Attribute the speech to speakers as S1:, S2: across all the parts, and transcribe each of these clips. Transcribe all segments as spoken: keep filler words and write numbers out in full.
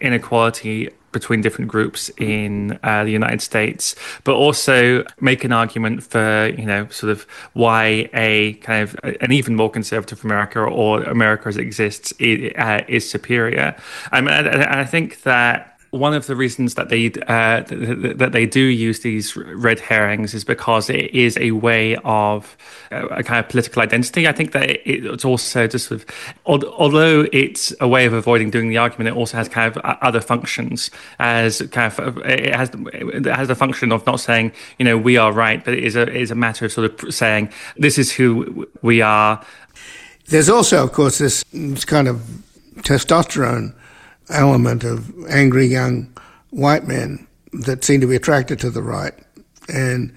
S1: inequality between different groups in uh, the United States, but also make an argument for, you know, sort of why a kind of an even more conservative America, or America as it exists, is, uh, is superior. Um, and, and I think that one of the reasons that they uh, that they do use these red herrings is because it is a way of uh, a kind of political identity. I think that it's also just sort of, although it's a way of avoiding doing the argument, it also has kind of other functions. As kind of it has it has the function of not saying, you know, we are right, but it is a it is a matter of sort of saying this is who we are.
S2: There's also, of course, this kind of testosterone element of angry young white men that seem to be attracted to the right. And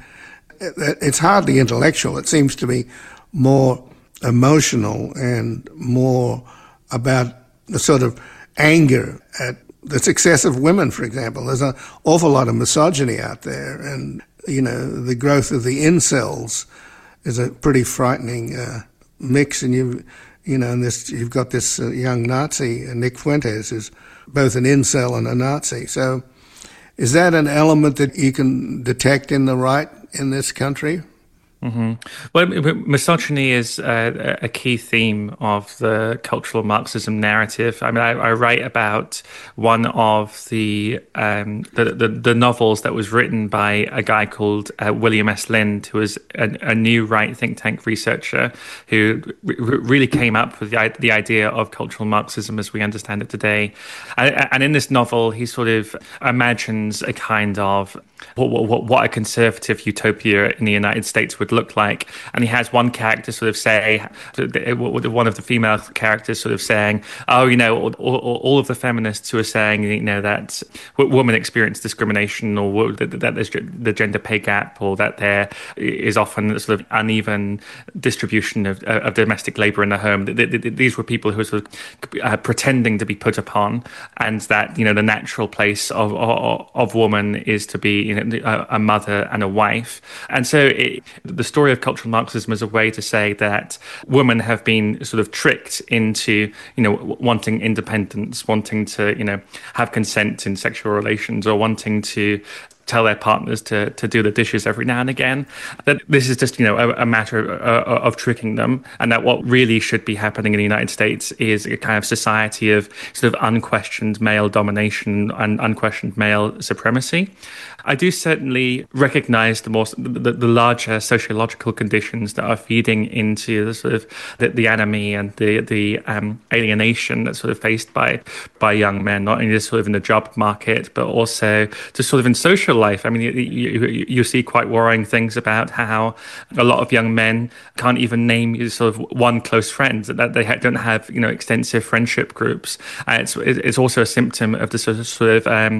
S2: it's hardly intellectual. It seems to be more emotional and more about the sort of anger at the success of women, for example. There's an awful lot of misogyny out there. And, you know, the growth of the incels is a pretty frightening uh, mix. And you You know, and this, you've got this uh, young Nazi, uh, Nick Fuentes, who's both an incel and a Nazi. So is that an element that you can detect in the right in this country?
S1: Mm-hmm. Well, misogyny is a, a key theme of the cultural Marxism narrative. I mean, I, I write about one of the, um, the, the the novels that was written by a guy called uh, William S. Lind, who was a, a new right think tank researcher who r- really came up with the, the idea of cultural Marxism as we understand it today. And, and in this novel, he sort of imagines a kind of what, what, what a conservative utopia in the United States would look like. And he has one character sort of say, one of the female characters sort of saying, oh, you know, all, all of the feminists who are saying, you know, that women experience discrimination, or that there's the gender pay gap, or that there is often sort of uneven distribution of, of domestic labor in the home. These were people who were sort of uh, pretending to be put upon, and that, you know, the natural place of of, of woman is to be, you know, a, a mother and a wife. And so it, the story of cultural Marxism is a way to say that women have been sort of tricked into, you know, wanting independence, wanting to, you know, have consent in sexual relations, or wanting to tell their partners to, to do the dishes every now and again. That this is just, you know, a, a matter of, uh, of tricking them, and that what really should be happening in the United States is a kind of society of sort of unquestioned male domination and unquestioned male supremacy. I do certainly recognize the more the, the larger sociological conditions that are feeding into the sort of the, the enemy and the the um, alienation that's sort of faced by by young men, not only just sort of in the job market, but also just sort of in social life. I mean, you, you, you see quite worrying things about how a lot of young men can't even name sort of one close friend, that they don't have, you know, extensive friendship groups. Uh, it's it's also a symptom of the sort of sort of um,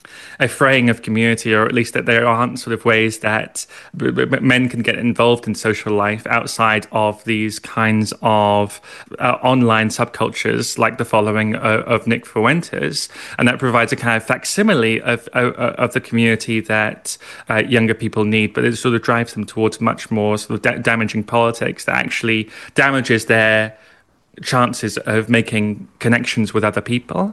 S1: a fraying of community, or at least that there aren't sort of ways that men can get involved in social life outside of these kinds of uh, online subcultures, like the following of, of Nick Fuentes, and that provides a kind of facsimile of of, of the community that uh, younger people need, but it sort of drives them towards much more sort of da- damaging politics that actually damages their chances of making connections with other people.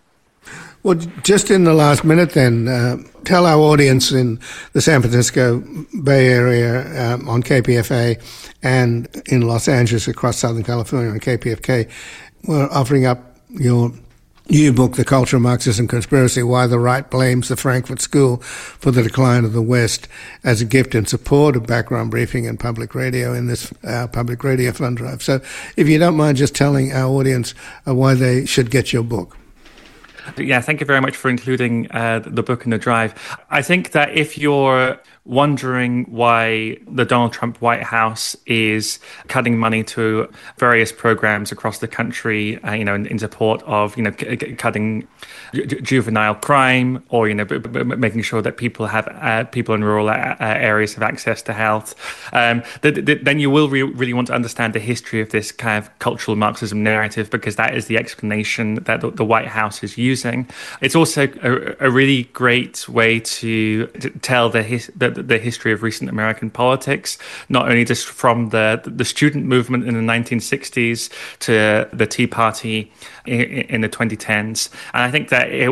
S2: Well, just in the last minute then, uh, tell our audience in the San Francisco Bay Area um, on K P F A, and in Los Angeles across Southern California on K P F K, we're offering up your new book, The Culture of Marxism Conspiracy, Why the Right Blames the Frankfurt School for the Decline of the West, as a gift in support of Background Briefing and Public Radio in this uh, Public Radio Fund Drive. So if you don't mind just telling our audience uh, why they should get your book.
S1: Yeah, thank you very much for including uh, the book in the drive. I think that if you're wondering why the Donald Trump White House is cutting money to various programs across the country, uh, you know, in, in support of, you know, c- c- cutting ju- juvenile crime, or, you know, b- b- making sure that people have uh, people in rural uh, areas have access to health, um, th- th- then you will re- really want to understand the history of this kind of cultural Marxism narrative, because that is the explanation that the, the White House is using. It's also a, a really great way to, to tell the, his, the the history of recent American politics, not only just from the the student movement in the nineteen sixties to the Tea Party in, in the twenty tens. And I think that it